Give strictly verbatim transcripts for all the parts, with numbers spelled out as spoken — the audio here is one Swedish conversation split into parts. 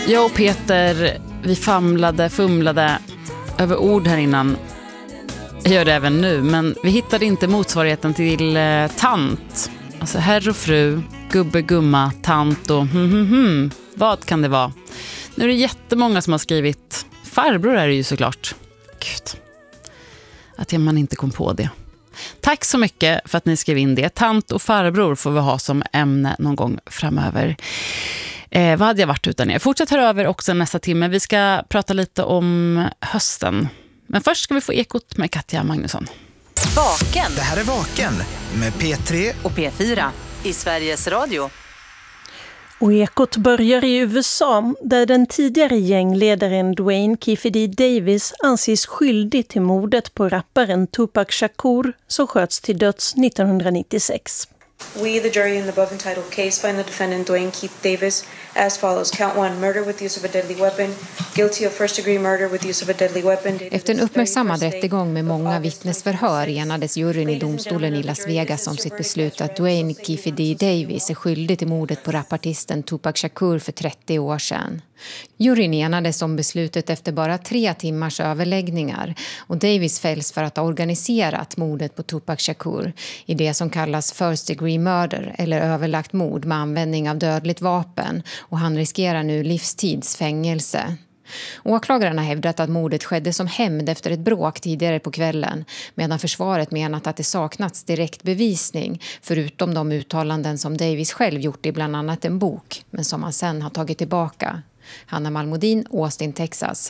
Jag och Peter, vi famlade, fumlade över ord här innan. Jag gör det även nu, men vi hittade inte motsvarigheten till eh, tant. Alltså herr och fru, gubbe, gumma, tant och hm, hm, hm. Vad kan det vara? Nu är det jättemånga som har skrivit. Farbror är det ju såklart. Gud, att man inte kom på det. Tack så mycket för att ni skrev in det. Tant och farbror får vi ha som ämne någon gång framöver. Eh, vad hade jag varit utan er? Fortsätt höra över också nästa timme. Vi ska prata lite om hösten. Men först ska vi få ekot med Katja Magnusson. Vaken. Det här är Vaken med P tre och P fyra i Sveriges Radio. Och ekot börjar i U S A där den tidigare gängledaren Duane Keffe Davis anses skyldig till mordet på rapparen Tupac Shakur som sköts till döds nittonhundranittiosex. We, the jury in the above entitled case, find the defendant Duane Keith Davis as follows. Count one, murder with use of a deadly weapon. Guilty of first degree murder with use of a deadly weapon. Efter en uppmärksammad rättegång med många vittnesförhör enades juryn i domstolen i Las Vegas om sitt beslut att Duane Keffe Davis är skyldig till mordet på rapartisten Tupac Shakur för trettio år sedan. Juryn enades om beslutet efter bara tre timmars överläggningar och Davis fälls för att ha organiserat mordet på Tupac Shakur i det som kallas first degree murder eller överlagt mord med användning av dödligt vapen och han riskerar nu livstidsfängelse. Åklagaren har hävdat att mordet skedde som hämnd efter ett bråk tidigare på kvällen medan försvaret menat att det saknats direkt bevisning förutom de uttalanden som Davis själv gjort i bland annat en bok men som han sen har tagit tillbaka. Hanna Malmodin, Austin, Texas.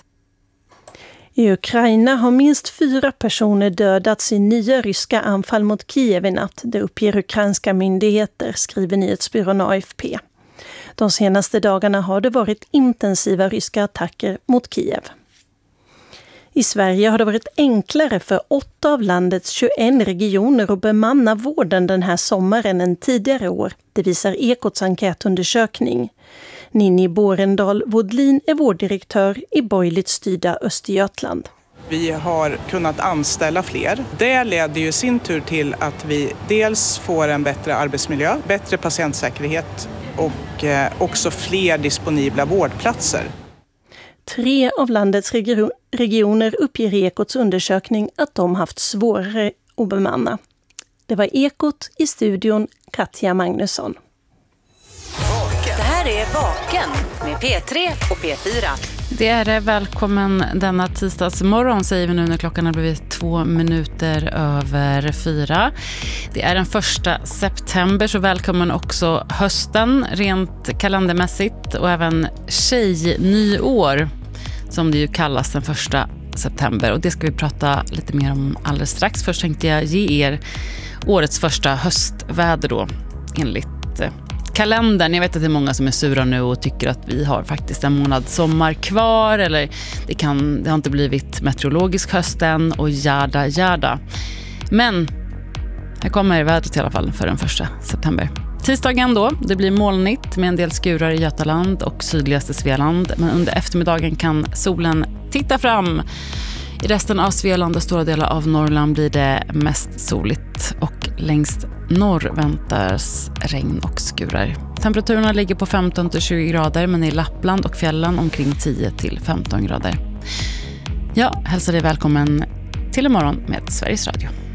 I Ukraina har minst fyra personer dödats i nya ryska anfall mot Kiev i natt. Det uppger ukrainska myndigheter, skriver nyhetsbyrån A F P. De senaste dagarna har det varit intensiva ryska attacker mot Kiev. I Sverige har det varit enklare för åtta av landets tjugoen regioner att bemanna vården den här sommaren än tidigare år. Det visar Ekots enkätundersökning. Ninni Borendal Vodlin är vårddirektör i borgerligt styrda Östergötland. Vi har kunnat anställa fler. Det leder ju sin tur till att vi dels får en bättre arbetsmiljö, bättre patientsäkerhet och också fler disponibla vårdplatser. Tre av landets regio- regioner uppger Ekots undersökning att de haft svårare att bemanna. Det var Ekot i studion, Katja Magnusson. Det här är Vaken med P tre och P fyra. Det är det. Välkommen denna tisdagsmorgon säger vi nu när klockan har blivit två minuter över fyra. Det är den första september så välkommen också hösten rent kalendermässigt och även tjejnyår som det ju kallas den första september och det ska vi prata lite mer om alldeles strax. Först tänkte jag ge er årets första höstväder då enligt kalendern. Jag vet att det är många som är sura nu och tycker att vi har faktiskt en månad sommar kvar eller det, kan, det har inte blivit meteorologisk hösten och jada jada. Men här kommer vädret i alla fall för den första september. Tisdagen då, det blir molnigt med en del skurar i Götaland och sydligaste Svealand. Men under eftermiddagen kan solen titta fram. I resten av Svealand och stora delar av Norrland blir det mest soligt och längst norr väntas regn och skurar. Temperaturerna ligger på femton till tjugo grader men i Lappland och fjällen omkring tio till femton grader. Jag hälsar dig välkommen till imorgon med Sveriges Radio.